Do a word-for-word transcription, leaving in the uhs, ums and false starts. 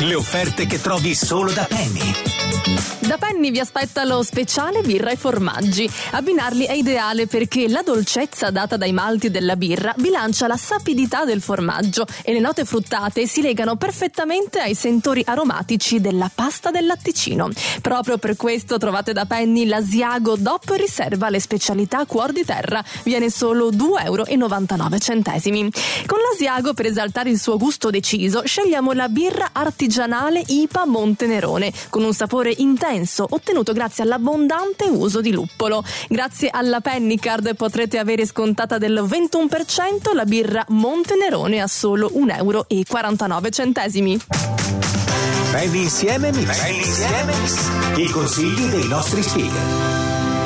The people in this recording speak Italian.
Le offerte che trovi solo da Penny. Da Penny vi aspetta lo speciale birra e formaggi. Abbinarli è ideale perché la dolcezza data dai malti della birra bilancia la sapidità del formaggio e le note fruttate si legano perfettamente ai sentori aromatici della pasta del latticino. Proprio per questo trovate da Penny l'Asiago D O P riserva le specialità Cuor di Terra. Viene solo due euro e novantanove centesimi. Con l'Asiago, per esaltare il suo gusto deciso, scegliamo la birra artigianale I P A Montenerone con un sapore intenso ottenuto grazie all'abbondante uso di luppolo. Grazie alla Penny Card potrete avere scontata del ventuno per cento la birra Montenerone a solo un euro e quarantanove centesimi. Penny insieme Mix. Penny insieme Mix. I consigli dei nostri speaker.